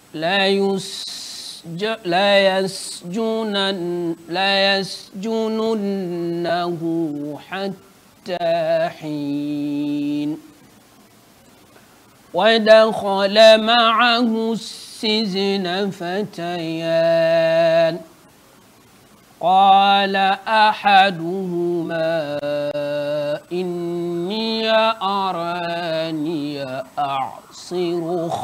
لا يسجننه حتى حين ودخل معه السجن فتيان قال أحدهما إني أراني أعصر